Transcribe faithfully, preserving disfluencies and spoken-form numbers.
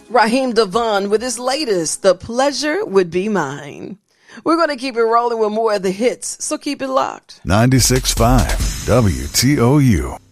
Raheem Devon with his latest, The Pleasure Would Be Mine. We're going to keep it rolling with more of the hits, so keep it locked. ninety-six point five W T O U.